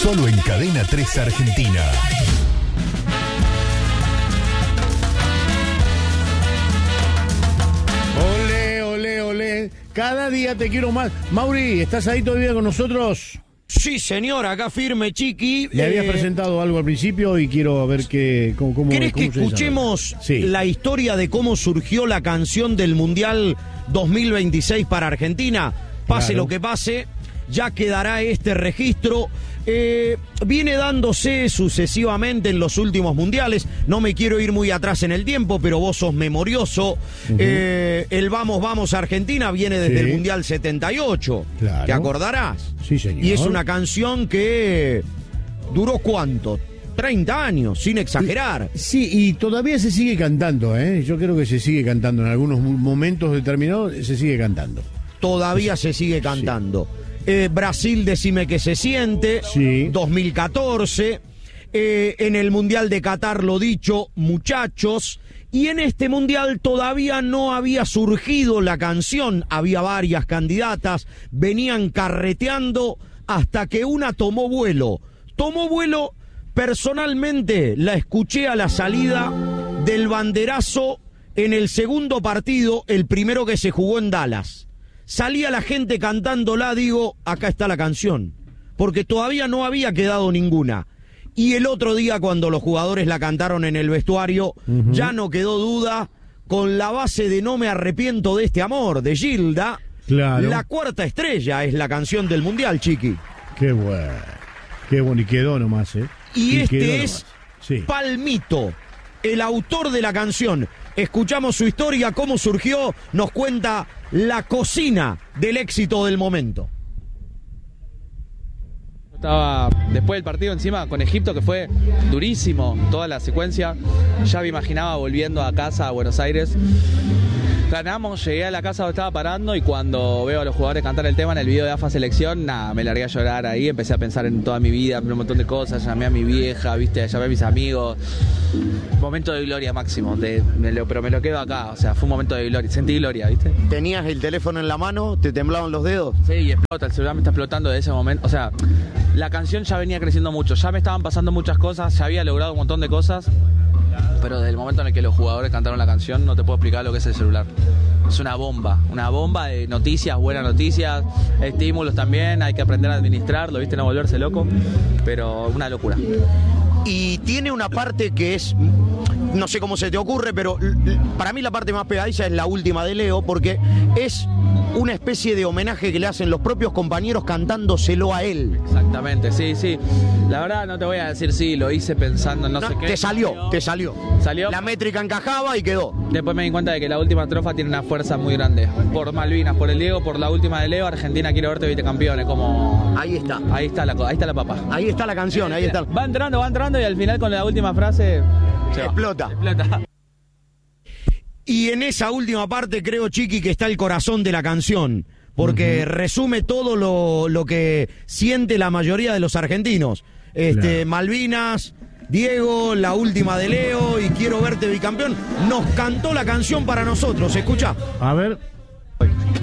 Solo en Cadena 3 Argentina. Ole, ole, ole. Cada día te quiero más. Mauri, ¿estás ahí todavía con nosotros? Sí, señor, acá firme, Chiqui. Le habías presentado algo al principio y quiero ver cómo ¿Querés que escuchemos la historia de cómo surgió la canción del Mundial 2026 para Argentina? Pase lo que pase, ya quedará este registro. Viene dándose sucesivamente en los últimos mundiales. No me quiero ir muy atrás en el tiempo, pero vos sos memorioso. El Vamos, Vamos Argentina viene desde el Mundial 78. Claro. ¿Te acordarás? Sí, señor. Y es una canción que duró ¿cuánto? 30 años, sin exagerar. Sí, y todavía se sigue cantando, ¿eh? Yo creo que se sigue cantando. En algunos momentos determinados se sigue cantando. Todavía se sigue cantando. Brasil, decime que se siente. Sí. 2014. En el Mundial de Qatar, lo dicho, muchachos. Y en este Mundial todavía no había surgido la canción. Había varias candidatas. Venían carreteando hasta que una tomó vuelo. Tomó vuelo, personalmente la escuché a la salida del banderazo en el segundo partido, el primero que se jugó en Dallas. Salía la gente cantándola, digo, acá está la canción, porque todavía no había quedado ninguna. Y el otro día, cuando los jugadores la cantaron en el vestuario, ya no quedó duda, con la base de No me arrepiento de este amor, de Gilda. Claro. La cuarta estrella es la canción del Mundial, Chiqui. Qué bueno, y quedó nomás, ¿eh? Y este es Palmito, el autor de la canción. Escuchamos su historia, cómo surgió, nos cuenta la cocina del éxito del momento. Estaba después del partido encima con Egipto, que fue durísimo toda la secuencia. Ya me imaginaba volviendo a casa, a Buenos Aires. Ganamos, llegué a la casa donde estaba parando y cuando veo a los jugadores cantar el tema en el video de AFA Selección, me largué a llorar ahí, empecé a pensar en toda mi vida, en un montón de cosas, llamé a mi vieja, llamé a mis amigos. Momento de gloria máximo, pero me lo quedo acá, o sea, fue un momento de gloria, sentí gloria, ¿viste? ¿Tenías el teléfono en la mano? ¿Te temblaban los dedos? Sí, y explota, el celular me está explotando de ese momento, o sea, la canción ya venía creciendo mucho, ya me estaban pasando muchas cosas, ya había logrado un montón de cosas. Pero desde el momento en el que los jugadores cantaron la canción, no te puedo explicar lo que es el celular. Es una bomba de noticias, buenas noticias, estímulos también, hay que aprender a administrarlo, ¿viste? No volverse loco, pero una locura. Y tiene una parte que es, no sé cómo se te ocurre, pero para mí la parte más pegadiza es la última de Leo, porque es una especie de homenaje que le hacen los propios compañeros cantándoselo a él. Exactamente, sí. La verdad no te voy a decir sí, lo hice pensando en no sé qué. Te salió. ¿Salió? La métrica encajaba y quedó. Después me di cuenta de que la última estrofa tiene una fuerza muy grande. Por Malvinas, por el Diego, por la última de Leo, Argentina quiero verte vicecampeones, como... Ahí está la papa. Ahí está la canción, ahí está. Va entrando y al final con la última frase... Explota. Y en esa última parte creo, Chiqui, que está el corazón de la canción, porque resume todo lo que siente la mayoría de los argentinos. Claro. Malvinas, Diego, la última de Leo y quiero verte bicampeón. Nos cantó la canción para nosotros, escucha. A ver.